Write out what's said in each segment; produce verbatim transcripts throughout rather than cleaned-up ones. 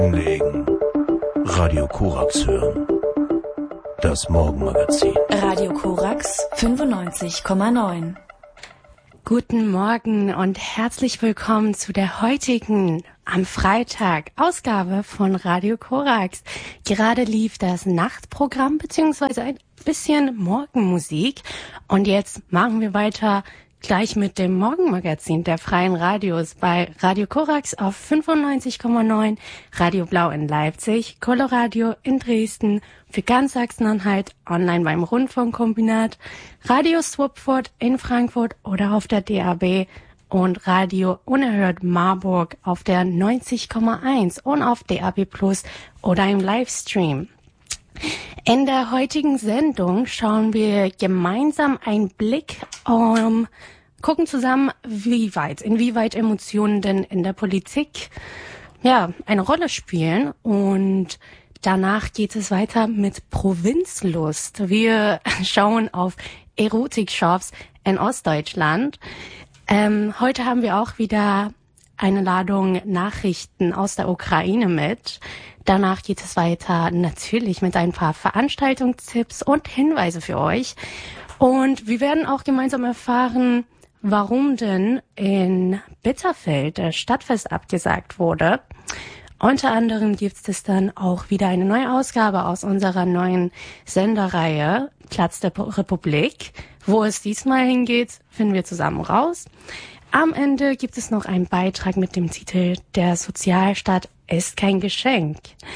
Legen. Radio Korax hören. Das Morgenmagazin. Radio Korax fünfundneunzig Komma neun. Guten Morgen und herzlich willkommen zu der heutigen, am Freitag, Ausgabe von Radio Korax. Gerade lief das Nachtprogramm bzw. ein bisschen Morgenmusik und jetzt machen wir weiter gleich mit dem Morgenmagazin der Freien Radios bei Radio Korax auf fünfundneunzig Komma neun, Radio Blau in Leipzig, Coloradio in Dresden, für ganz Sachsen-Anhalt, online beim Rundfunkkombinat, Radio Swupfurt in Frankfurt oder auf der D A B und Radio Unerhört Marburg auf der neunzig Komma eins und auf D A B Plus oder im Livestream. In der heutigen Sendung schauen wir gemeinsam einen Blick, um, gucken zusammen, wie weit, inwieweit Emotionen denn in der Politik, ja, eine Rolle spielen. Und danach geht es weiter mit Provinzlust. Wir schauen auf Erotikshops in Ostdeutschland. Ähm, heute haben wir auch wieder eine Ladung Nachrichten aus der Ukraine mit. Danach geht es weiter natürlich mit ein paar Veranstaltungstipps und Hinweise für euch. Und wir werden auch gemeinsam erfahren, warum denn in Bitterfeld das Stadtfest abgesagt wurde. Unter anderem gibt es dann auch wieder eine neue Ausgabe aus unserer neuen Sendereihe Platz der Republik. Wo es diesmal hingeht, finden wir zusammen raus. Am Ende gibt es noch einen Beitrag mit dem Titel Der Sozialstaat ist kein Geschenk.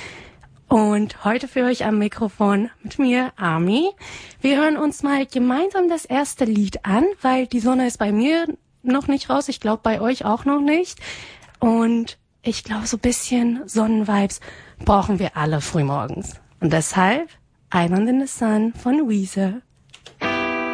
Und heute für euch am Mikrofon mit mir, Ami. Wir hören uns mal gemeinsam das erste Lied an, weil die Sonne ist bei mir noch nicht raus. Ich glaube bei euch auch noch nicht. Und ich glaube, so ein bisschen Sonnenvibes brauchen wir alle frühmorgens. Und deshalb Island in the Sun von Weezer.